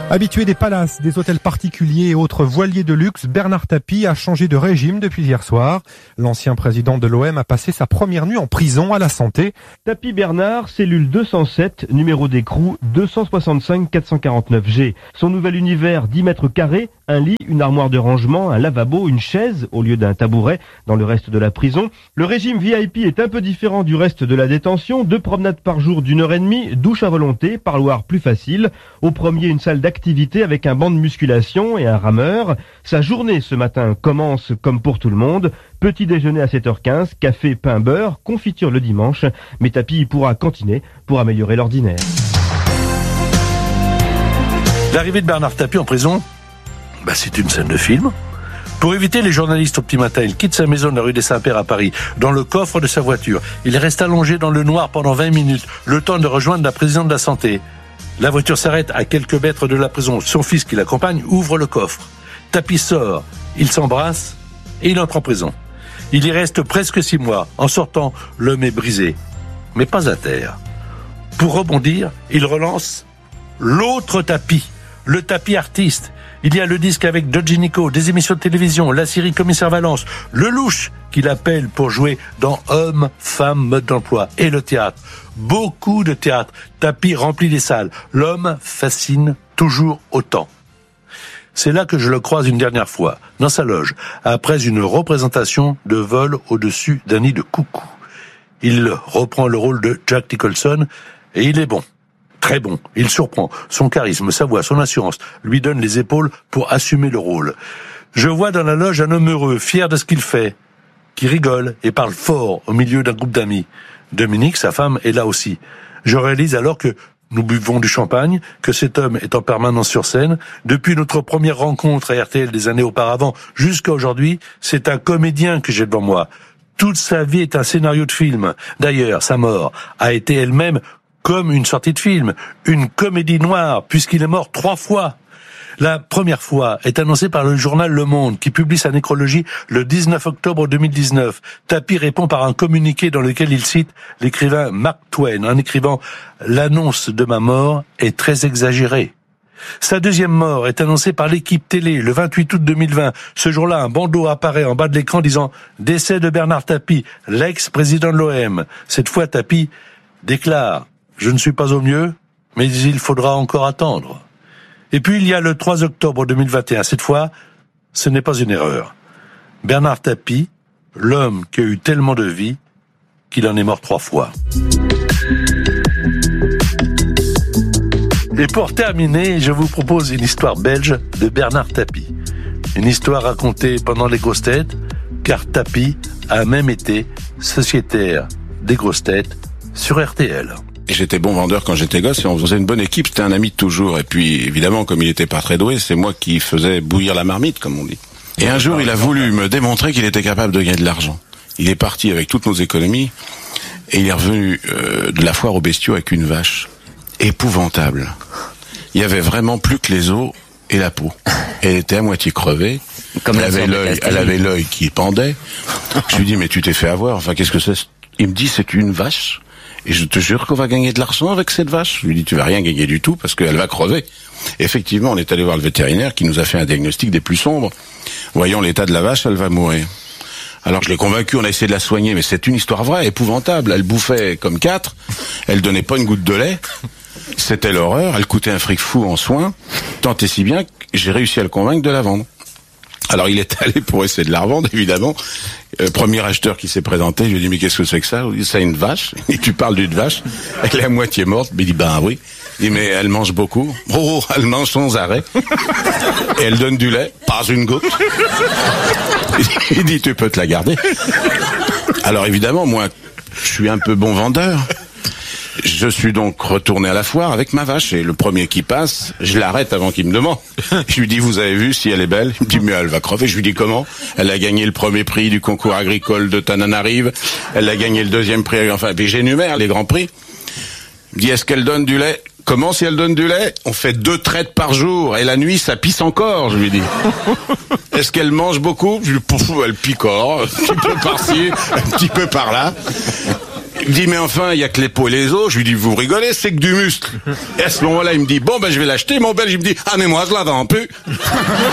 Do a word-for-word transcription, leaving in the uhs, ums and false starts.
Habitué des palaces, des hôtels particuliers et autres voiliers de luxe, Bernard Tapie a changé de régime depuis hier soir. L'ancien président de l'O M a passé sa première nuit en prison à la Santé. Tapie Bernard, cellule deux cent sept, numéro d'écrou deux cent soixante-cinq quatre cent quarante-neuf G. Son nouvel univers, dix mètres carrés, un lit, une armoire de rangement, un lavabo, une chaise au lieu d'un tabouret dans le reste de la prison. Le régime V I P est un peu différent du reste de la détention. Deux promenades par jour d'une heure et demie, douche à volonté, parloir plus facile. Au premier, une salle d'activité avec un banc de musculation et un rameur. Sa journée ce matin commence comme pour tout le monde. Petit déjeuner à sept heures quinze, café, pain, beurre, confiture le dimanche. Mais Tapie pourra cantiner pour améliorer l'ordinaire. L'arrivée de Bernard Tapie en prison, bah c'est une scène de film. Pour éviter les journalistes au petit matin, il quitte sa maison de la rue des Saints-Pères à Paris, dans le coffre de sa voiture. Il reste allongé dans le noir pendant vingt minutes, le temps de rejoindre la présidente de la Santé. La voiture s'arrête à quelques mètres de la prison. Son fils qui l'accompagne ouvre le coffre. Tapie sort, il s'embrasse et il entre en prison. Il y reste presque six mois. En sortant, l'homme est brisé, mais pas à terre. Pour rebondir, il relance l'autre Tapie, le Tapie artiste. Il y a le disque avec Dodgy Nico, des émissions de télévision, la série Commissaire Valence, le louche qu'il appelle pour jouer dans Hommes, Femmes, Mode d'emploi et le théâtre. Beaucoup de théâtre. Tapie remplit les salles. L'homme fascine toujours autant. C'est là que je le croise une dernière fois, dans sa loge, après une représentation de Vol au-dessus d'un nid de coucou. Il reprend le rôle de Jack Nicholson et il est bon. Très bon, il surprend. Son charisme, sa voix, son assurance lui donnent les épaules pour assumer le rôle. Je vois dans la loge un homme heureux, fier de ce qu'il fait, qui rigole et parle fort au milieu d'un groupe d'amis. Dominique, sa femme, est là aussi. Je réalise alors que nous buvons du champagne, que cet homme est en permanence sur scène. Depuis notre première rencontre à R T L des années auparavant jusqu'à aujourd'hui, c'est un comédien que j'ai devant moi. Toute sa vie est un scénario de film. D'ailleurs, sa mort a été elle-même comme une sortie de film, une comédie noire, puisqu'il est mort trois fois. La première fois est annoncée par le journal Le Monde, qui publie sa nécrologie le dix-neuf octobre deux mille dix-neuf. Tapie répond par un communiqué dans lequel il cite l'écrivain Mark Twain, en écrivant « L'annonce de ma mort est très exagérée ». Sa deuxième mort est annoncée par l'équipe télé le vingt-huit août deux mille vingt. Ce jour-là, un bandeau apparaît en bas de l'écran disant « Décès de Bernard Tapie, l'ex-président de l'O M ». Cette fois, Tapie déclare « Je ne suis pas au mieux, mais il faudra encore attendre ». Et puis il y a le trois octobre deux mille vingt et un. Cette fois, ce n'est pas une erreur. Bernard Tapie, l'homme qui a eu tellement de vie qu'il en est mort trois fois. Et pour terminer, je vous propose une histoire belge de Bernard Tapie. Une histoire racontée pendant les grosses têtes, car Tapie a même été sociétaire des grosses têtes sur R T L. Et j'étais bon vendeur quand j'étais gosse et on faisait une bonne équipe, c'était un ami de toujours. Et puis, évidemment, comme il était pas très doué, c'est moi qui faisais bouillir la marmite, comme on dit. Et un jour, il a voulu me démontrer qu'il était capable de gagner de l'argent. Il est parti avec toutes nos économies et il est revenu euh, de la foire aux bestiaux avec une vache. Épouvantable. Il y avait vraiment plus que les os et la peau. Elle était à moitié crevée. Comme elle avait l'œil, elle avait l'œil qui pendait. Je lui dis, mais tu t'es fait avoir. Enfin, qu'est-ce que c'est? Il me dit, c'est une vache. Et je te jure qu'on va gagner de l'argent avec cette vache. Je lui dis, tu vas rien gagner du tout parce qu'elle va crever. Effectivement, on est allé voir le vétérinaire qui nous a fait un diagnostic des plus sombres. Voyons l'état de la vache, elle va mourir. Alors je l'ai convaincu, on a essayé de la soigner, mais c'est une histoire vraie, épouvantable. Elle bouffait comme quatre, elle donnait pas une goutte de lait. C'était l'horreur, elle coûtait un fric fou en soins, tant et si bien que j'ai réussi à le convaincre de la vendre. Alors il est allé pour essayer de la revendre, évidemment. Euh, premier acheteur qui s'est présenté, je lui ai dit, mais qu'est-ce que c'est que ça? Il dit, c'est une vache. Et tu parles d'une vache, elle est à moitié morte. Mais il dit, ben oui. Il dit, mais elle mange beaucoup. Oh, elle mange sans arrêt. Et elle donne du lait, pas une goutte. Il dit, tu peux te la garder. Alors évidemment, moi, je suis un peu bon vendeur. Je suis donc retourné à la foire avec ma vache et le premier qui passe, je l'arrête avant qu'il me demande. Je lui dis, vous avez vu si elle est belle? Il me dit, mais elle va crever. Je lui dis, comment? Elle a gagné le premier prix du concours agricole de Tananarive. Elle a gagné le deuxième prix. Enfin, puis j'énumère les grands prix. Il me dit, est-ce qu'elle donne du lait? Comment si elle donne du lait? On fait deux traites par jour et la nuit ça pisse encore, je lui dis. Est-ce qu'elle mange beaucoup? Je lui dis, pouf, elle picore, un petit peu par-ci, un petit peu par-là. Il me dit, mais enfin, il y a que les peaux et les os. Je lui dis, vous rigolez, c'est que du muscle. Et à ce moment-là, il me dit, bon, ben, je vais l'acheter. Mon belge, il me dit, ah, mais moi, je la vends plus.